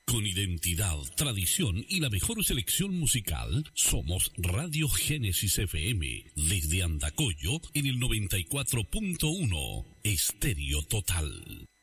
Con identidad, tradición y la mejor selección musical, somos Radio Génesis FM. Desde Andacollo, en el 94.1, Estéreo Total.